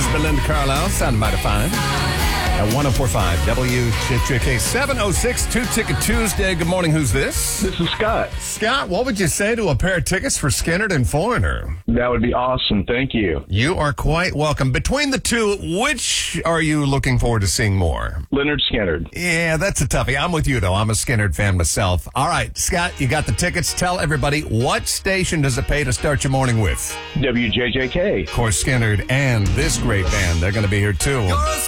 Belinda Carlisle, sounding mighty fine. At 104.5 WJJK 706 2-Ticket Tuesday. Good morning. Who's this? This is Scott. Scott, what would you say to a pair of tickets for Skynyrd and Foreigner? That would be awesome. Thank you. You are quite welcome. Between the two, which are you looking forward to seeing more? Leonard Skynyrd. Yeah, that's a toughie. I'm with you, though. I'm a Skynyrd fan myself. All right, Scott, you got the tickets. Tell everybody, what station does it pay to start your morning with? WJJK. Of course, Skynyrd and this great band. They're going to be here, too.